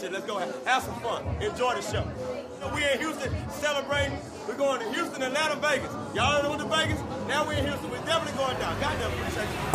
shit. Let's go have some fun. Enjoy the show. We in Houston celebrating. We're going to Houston, Atlanta, Vegas. Y'all know the Vegas? Now we in Houston. We're definitely going down. Goddamn, appreciate you.